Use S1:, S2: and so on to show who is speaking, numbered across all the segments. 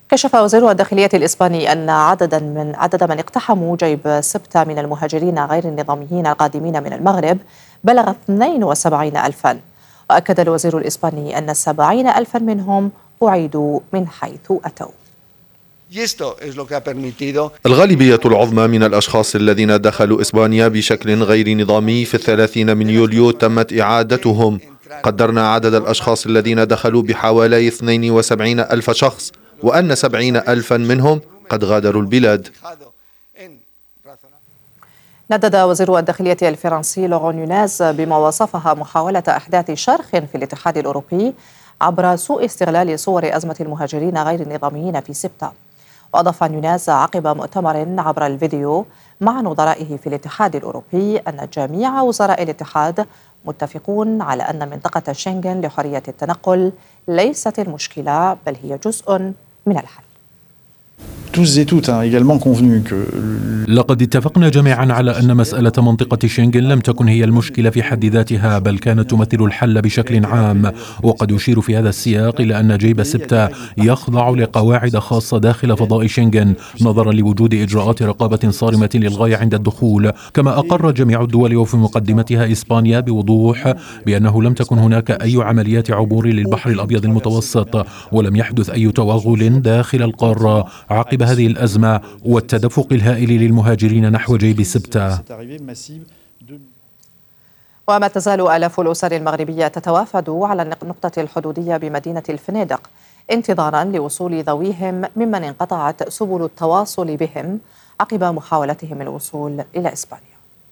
S1: كشف وزير الداخلية الإسباني أن عدد من اقتحموا جيب سبتة من المهاجرين غير النظاميين القادمين من المغرب بلغ 72 ألفاً. وأكد الوزير الإسباني أن 70 ألفاً منهم أعيدوا من حيث أتوا.
S2: الغالبية العظمى من الأشخاص الذين دخلوا إسبانيا بشكل غير نظامي في 30 من يوليو تمت إعادتهم. قدرنا عدد الأشخاص الذين دخلوا بحوالي 72 ألف شخص، وأن 70 ألفا منهم قد غادروا البلاد.
S1: ندد وزير الداخلية الفرنسي لورون نونيز بما وصفها محاولة إحداث شرخ في الاتحاد الأوروبي عبر سوء استغلال صور أزمة المهاجرين غير النظاميين في سبتة. وأضاف نونيز عقب مؤتمر عبر الفيديو مع نظرائه في الاتحاد الأوروبي أن جميع وزراء الاتحاد متفقون على أن منطقة شنغن لحرية التنقل ليست المشكلة بل هي جزء من الحل.
S3: لقد اتفقنا جميعا على أن مسألة منطقة شنغن لم تكن هي المشكلة في حد ذاتها، بل كانت تمثل الحل بشكل عام. وقد أشير في هذا السياق إلى أن جيب سبتة يخضع لقواعد خاصة داخل فضاء شنغن نظرا لوجود إجراءات رقابة صارمة للغاية عند الدخول. كما أقر جميع الدول وفي مقدمتها إسبانيا بوضوح بأنه لم تكن هناك أي عمليات عبور للبحر الأبيض المتوسط، ولم يحدث أي توغل داخل القارة عقب هذه الأزمة والتدفق الهائل للمهاجرين نحو جيب سبتة.
S1: وما تزال آلاف الأسر المغربية تتوافد على النقطة الحدودية بمدينة الفنيدق انتظارا لوصول ذويهم ممن انقطعت سبل التواصل بهم عقب محاولتهم الوصول إلى إسبانيا.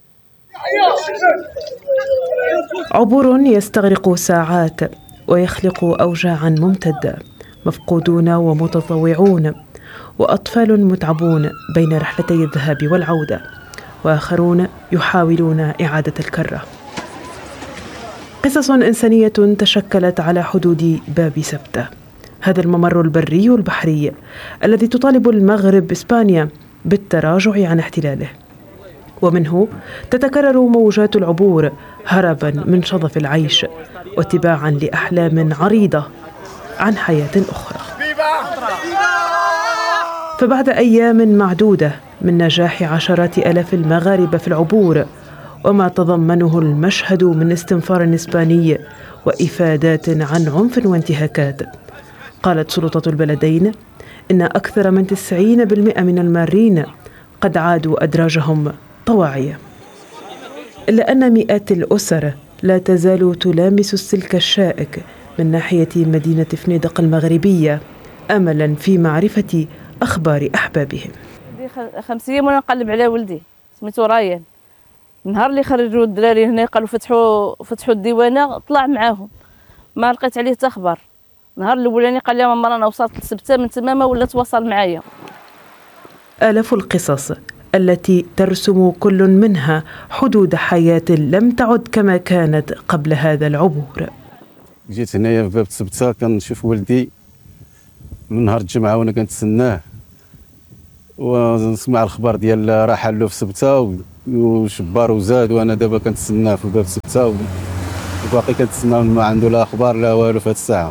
S4: عبور يستغرق ساعات ويخلق أوجاعا ممتدة، مفقودون ومتطوعون، وأطفال متعبون بين رحلتي الذهاب والعودة، وآخرون يحاولون إعادة الكرة. قصص إنسانية تشكلت على حدود باب سبتة، هذا الممر البري والبحري الذي تطالب المغرب إسبانيا بالتراجع عن احتلاله، ومنه تتكرر موجات العبور هربا من شظف العيش واتباعا لأحلام عريضة عن حياة أخرى. فبعد أيام معدودة من نجاح عشرات آلاف المغاربة في العبور وما تضمنه المشهد من استنفار إسباني وإفادات عن عنف وانتهاكات، قالت سلطات البلدين إن أكثر من 90% من المارين قد عادوا أدراجهم طواعية، إلا أن مئات الأسر لا تزال تلامس السلك الشائك من ناحية مدينة فنيدق المغربية أملا في معرفة أخبار أحبابهم.
S5: 5 أيام وأنا نقلب على ولدي سميتو رايان، النهار اللي خرجوا الدراري هنا قالوا فتحوا الديوانه طلع معاهم، ما لقيت عليه حتى خبر. النهار الاولاني قال لي ماما انا وصلت لسبته من تما ما ولا تواصل معايا.
S4: آلاف القصص التي ترسم كل منها حدود حياة لم تعد كما كانت قبل هذا العبور.
S6: جيت هنايا في باب سبته كنشوف ولدي من نهار الجمعه وانا كنتسناه، ونسمع الخبر ديال رحل له في سبته وشبار وزاد، وانا دابا كنتسناه في باب سبته وباقي كنتسناه ما عنده لا اخبار لا والو في هذه الساعه.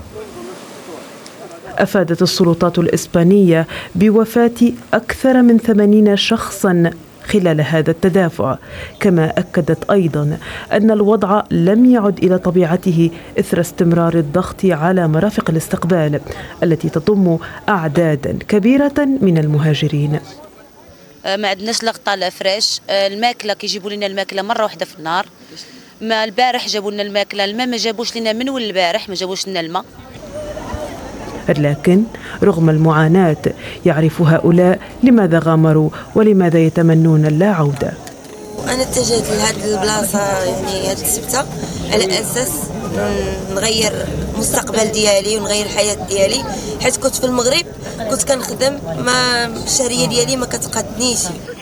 S4: أفادت السلطات الإسبانية بوفاة أكثر من 80 شخصا خلال هذا التدافع، كما أكدت أيضا أن الوضع لم يعد إلى طبيعته إثر استمرار الضغط على مرافق الاستقبال التي تضم أعدادا كبيرة من المهاجرين.
S7: ما عندناش لا غطاء لا فراش، الماكله كيجيبوا لنا الماكله مره واحده في النهار، ما البارح جابوا لنا الماكله، الماء ما جابوش لنا من البارح ما جابوش لنا الماء.
S4: لكن رغم المعاناة يعرف هؤلاء لماذا غامروا ولماذا يتمنون اللا عودة.
S8: أنا اتجهت لهذه البلاصة يعني هذه السبتة على أساس نغير المستقبل ديالي ونغير الحياة ديالي، حيت كنت في المغرب كنت كنخدم ما الشهرية ديالي ما كتقادنيش.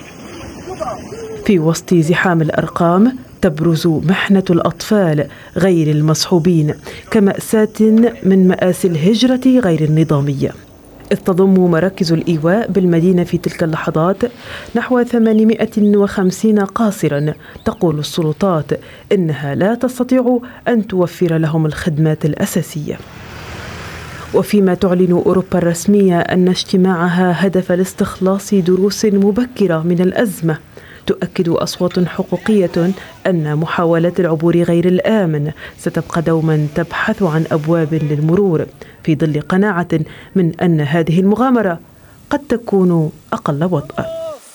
S4: في وسط زحام الأرقام تبرز محنة الأطفال غير المصحوبين كمأساة من مآسي الهجرة غير النظامية، إذ تضم مراكز الإيواء بالمدينة في تلك اللحظات نحو 850 قاصرا. تقول السلطات إنها لا تستطيع أن توفر لهم الخدمات الأساسية. وفيما تعلن أوروبا الرسمية أن اجتماعها هدف لاستخلاص دروس مبكرة من الأزمة، تؤكد أصوات حقوقية أن محاولات العبور غير الآمن ستبقى دوما تبحث عن أبواب للمرور، في ظل قناعة من أن هذه المغامرة قد تكون أقل وطأ.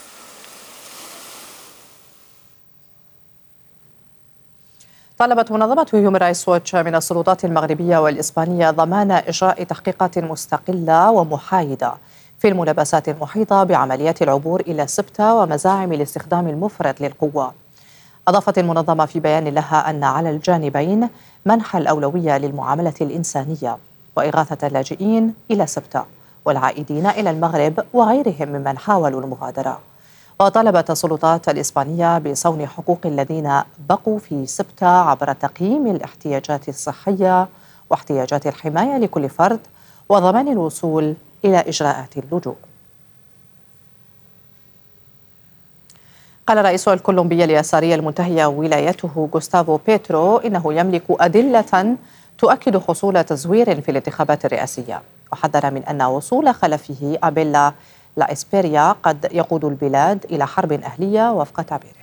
S1: طلبت منظمة هيومن رايتس ووتش من السلطات المغربية والإسبانية ضمان إجراء تحقيقات مستقلة ومحايدة في الملابسات المحيطة بعمليات العبور إلى سبتة ومزاعم الاستخدام المفرط للقوة. أضافت المنظمة في بيان لها أن على الجانبين منح الأولوية للمعاملة الإنسانية وإغاثة اللاجئين إلى سبتة والعائدين إلى المغرب وغيرهم ممن حاولوا المغادرة. وطلبت السلطات الإسبانية بصون حقوق الذين بقوا في سبتة عبر تقييم الاحتياجات الصحية واحتياجات الحماية لكل فرد وضمان الوصول إلى إجراءات اللجوء. قال الرئيس الكولومبي اليساري المنتهية ولايته غوستافو بيترو إنه يملك أدلة تؤكد حصول تزوير في الانتخابات الرئاسية، وحذر من أن وصول خلفه أبيلا لا إسبيريا قد يقود البلاد إلى حرب أهلية وفق تعبيره.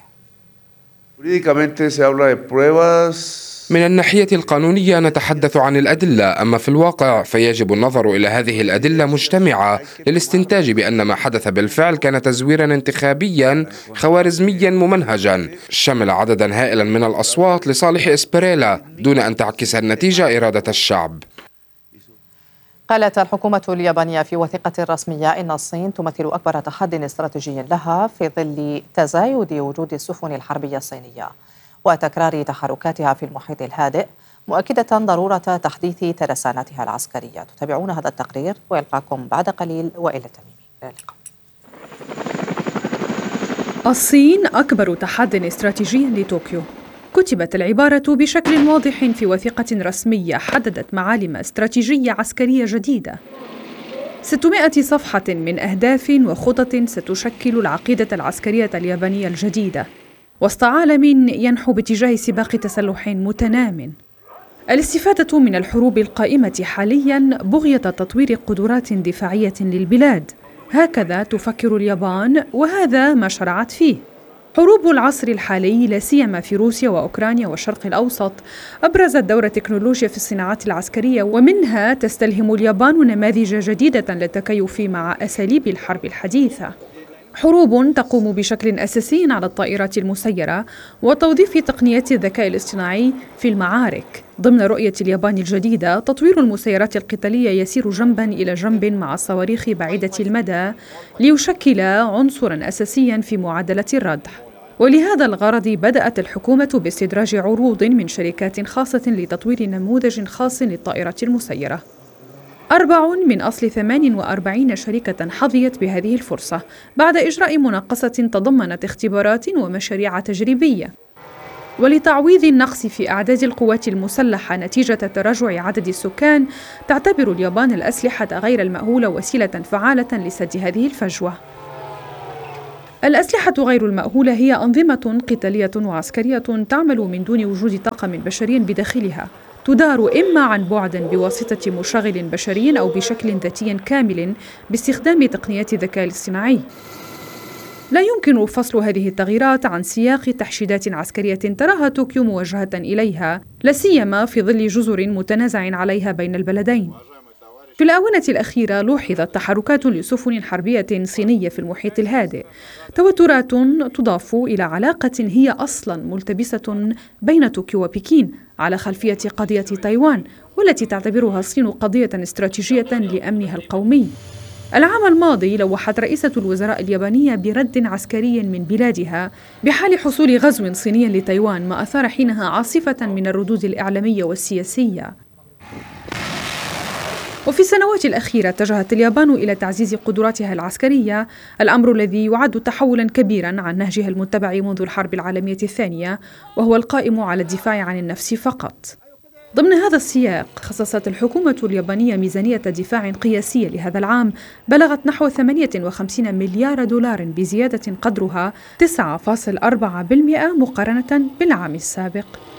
S9: من الناحية القانونية نتحدث عن الأدلة، أما في الواقع فيجب النظر إلى هذه الأدلة مجتمعة للاستنتاج بأن ما حدث بالفعل كان تزويرا انتخابيا خوارزميا ممنهجا شمل عددا هائلا من الأصوات لصالح إسبريلا دون أن تعكس النتيجة إرادة الشعب.
S1: قالت الحكومة اليابانية في وثيقة رسمية إن الصين تمثل أكبر تحد استراتيجي لها في ظل تزايد وجود السفن الحربية الصينية وتكرار تحركاتها في المحيط الهادئ، مؤكدة ضرورة تحديث ترسانتها العسكرية. تتابعون هذا التقرير ويلقاكم بعد قليل. وإلى التميمي. إلى اللقاء.
S10: الصين أكبر تحد استراتيجي لطوكيو. كتبت العبارة بشكل واضح في وثيقة رسمية حددت معالم استراتيجية عسكرية جديدة، 600 صفحة من أهداف وخطط ستشكل العقيدة العسكرية اليابانية الجديدة وسط عالم ينحو باتجاه سباق تسلح متنام. الاستفادة من الحروب القائمة حالياً بغية تطوير قدرات دفاعية للبلاد، هكذا تفكر اليابان وهذا ما شرعت فيه. حروب العصر الحالي لا سيما في روسيا وأوكرانيا والشرق الأوسط أبرزت دور التكنولوجيا في الصناعات العسكرية، ومنها تستلهم اليابان نماذج جديدة للتكيف مع أساليب الحرب الحديثة. حروب تقوم بشكل أساسي على الطائرات المسيرة وتوظيف تقنيات الذكاء الاصطناعي في المعارك. ضمن رؤية اليابان الجديدة، تطوير المسيرات القتالية يسير جنباً إلى جنب مع الصواريخ بعيدة المدى ليشكل عنصراً أساسياً في معادلة الردع. ولهذا الغرض بدأت الحكومة باستدراج عروض من شركات خاصة لتطوير نموذج خاص للطائرة المسيرة. 4 من أصل 48 شركة حظيت بهذه الفرصة بعد إجراء مناقصة تضمنت اختبارات ومشاريع تجريبية. ولتعويض النقص في أعداد القوات المسلحة نتيجة تراجع عدد السكان، تعتبر اليابان الأسلحة غير المأهولة وسيلة فعالة لسد هذه الفجوة. الأسلحة غير المأهولة هي أنظمة قتالية وعسكرية تعمل من دون وجود طاقم بشري بداخلها، تدار إما عن بعد بواسطة مشغل بشري أو بشكل ذاتي كامل باستخدام تقنيات الذكاء الاصطناعي. لا يمكن فصل هذه التغييرات عن سياق تحشيدات عسكرية تراها طوكيو موجهة إليها، لا سيما في ظل جزر متنازع عليها بين البلدين. في الآونة الأخيرة لوحظت تحركات لسفن حربية صينية في المحيط الهادئ، توترات تضاف إلى علاقة هي أصلاً ملتبسة بين طوكيو وبكين على خلفية قضية تايوان، والتي تعتبرها الصين قضية استراتيجية لأمنها القومي. العام الماضي لوحت رئيسة الوزراء اليابانية برد عسكري من بلادها بحال حصول غزو صيني لتايوان، ما أثار حينها عاصفة من الردود الإعلامية والسياسية. وفي السنوات الأخيرة اتجهت اليابان إلى تعزيز قدراتها العسكرية، الأمر الذي يعد تحولاً كبيراً عن نهجها المتبع منذ الحرب العالمية الثانية، وهو القائم على الدفاع عن النفس فقط. ضمن هذا السياق خصصت الحكومة اليابانية ميزانية دفاع قياسية لهذا العام بلغت نحو 58 مليار دولار، بزيادة قدرها 9.4% مقارنة بالعام السابق.